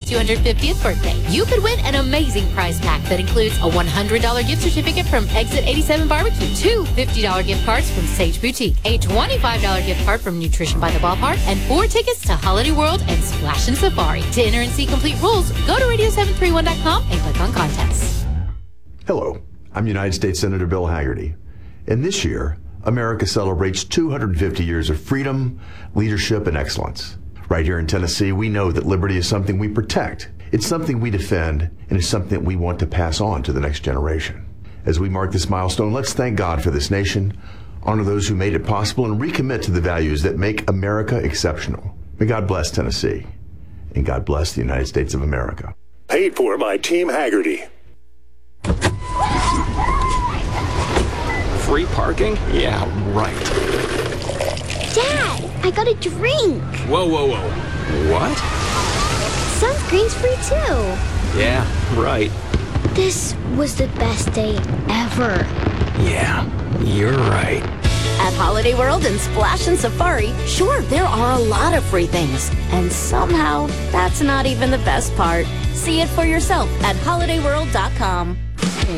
250th birthday. You could win an amazing prize pack that includes a $100 gift certificate from Exit 87 Barbecue, 2 $50 gift cards from Sage Boutique, a $25 gift card from Nutrition by the Ballpark, and 4 tickets to Holiday World and Splash and Safari. To enter and see complete rules, go to radio731.com and click on contests. Hello, I'm United States Senator Bill Hagerty. And this year, America celebrates 250 years of freedom, leadership, and excellence. Right here in Tennessee, we know that liberty is something we protect. It's something we defend, and it's something we want to pass on to the next generation. As we mark this milestone, let's thank God for this nation, honor those who made it possible, and recommit to the values that make America exceptional. May God bless Tennessee, and God bless the United States of America. Paid for by Team Hagerty. Free parking? Yeah, right. Dad, I got a drink. Whoa, whoa, whoa. What? Sunscreen's free too. Yeah, right. This was the best day ever. Yeah, you're right. At Holiday World and Splash and Safari, sure, there are a lot of free things. And somehow, that's not even the best part. See it for yourself at holidayworld.com.